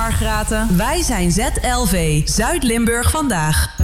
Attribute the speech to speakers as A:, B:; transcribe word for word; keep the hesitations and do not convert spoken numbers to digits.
A: Margraten. Wij zijn Z L V, Zuid-Limburg vandaag.